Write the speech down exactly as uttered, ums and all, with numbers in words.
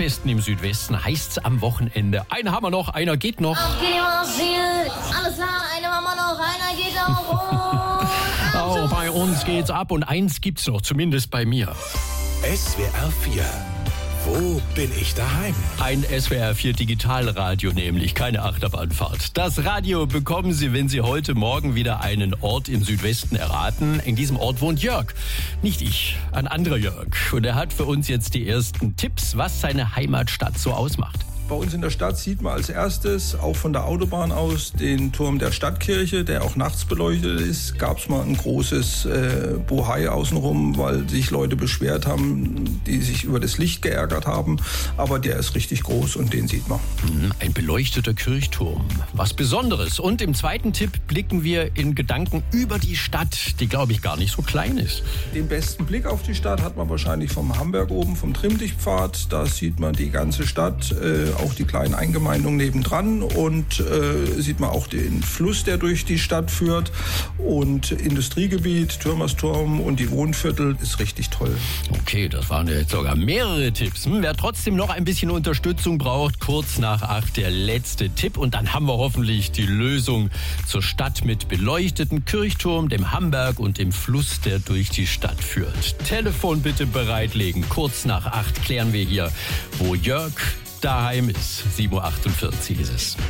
Volksfesten im Südwesten heißt's am Wochenende. Einen haben wir noch, einer geht noch. Alles klar, einen haben wir noch, einer geht auch. Auch bei uns geht's ab und eins gibt's noch, zumindest bei mir. S W R vier. Wo bin ich daheim? Ein S W R vier Digitalradio nämlich, keine Achterbahnfahrt. Das Radio bekommen Sie, wenn Sie heute Morgen wieder einen Ort im Südwesten erraten. In diesem Ort wohnt Jörg. Nicht ich, ein anderer Jörg. Und er hat für uns jetzt die ersten Tipps, was seine Heimatstadt so ausmacht. Bei uns in der Stadt sieht man als erstes, auch von der Autobahn aus, den Turm der Stadtkirche, der auch nachts beleuchtet ist. Gab es mal ein großes äh, Bohai außenrum, weil sich Leute beschwert haben, die sich über das Licht geärgert haben. Aber der ist richtig groß und den sieht man. Ein beleuchteter Kirchturm, was Besonderes. Und im zweiten Tipp blicken wir in Gedanken über die Stadt, die, glaube ich, gar nicht so klein ist. Den besten Blick auf die Stadt hat man wahrscheinlich vom Hamberg oben, vom Trimmdichtpfad. Da sieht man die ganze Stadt, äh, auch die kleinen Eingemeindungen nebendran und äh, sieht man auch den Fluss, der durch die Stadt führt und Industriegebiet, Türmersturm und die Wohnviertel ist richtig toll. Okay, das waren ja jetzt sogar mehrere Tipps. Hm, wer trotzdem noch ein bisschen Unterstützung braucht, kurz nach acht der letzte Tipp und dann haben wir hoffentlich die Lösung zur Stadt mit beleuchteten Kirchturm, dem Hamberg und dem Fluss, der durch die Stadt führt. Telefon bitte bereitlegen. Kurz nach acht klären wir hier, wo Jörg daheim ist. sieben Uhr achtundvierzig ist es.